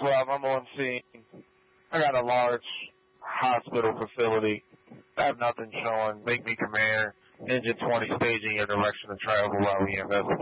12, I'm on scene. I got a large hospital facility. I have nothing showing. Make me command. Engine 20 staging your direction of travel while we investigate.